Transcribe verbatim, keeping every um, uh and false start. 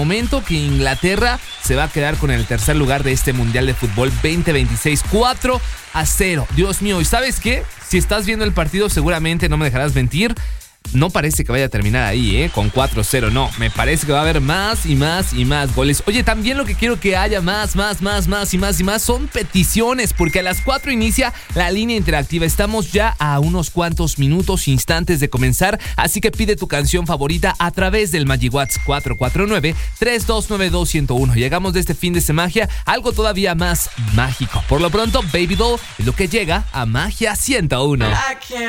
comento que Inglaterra se va a quedar con el tercer lugar de este Mundial de Fútbol veinte veintiséis, cuatro a cero. Dios mío, ¿y sabes qué? Si estás viendo el partido, seguramente no me dejarás mentir. No parece que vaya a terminar ahí, ¿eh? Con cuatro cero, no. Me parece que va a haber más y más y más goles. Oye, también lo que quiero que haya más, más, más, más y más y más son peticiones, porque a las cuatro inicia la línea interactiva. Estamos ya a unos cuantos minutos, instantes de comenzar, así que pide tu canción favorita a través del MagiWhat's cuatro cuatro nueve, tres dos nueve dos, uno cero uno. Llegamos de este fin de magia a algo todavía más mágico. Por lo pronto, Baby Doll es lo que llega a Magia ciento uno.